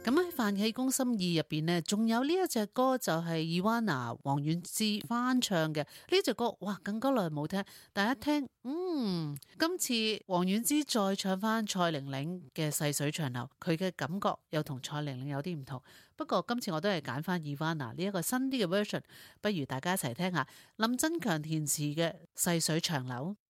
咁喺《飯氣攻心2》入邊呢，仲有呢一隻歌就係 Ivana 王菀之翻唱嘅呢隻歌，哇，更加耐冇聽，但一聽，今次王菀之再唱翻蔡玲玲嘅細水長流，佢嘅感覺又同蔡玲玲有啲唔同。不過今次我都係揀翻 Ivana 呢一個新啲嘅 version，不如大家一齊聽下林振強填詞嘅細水長流。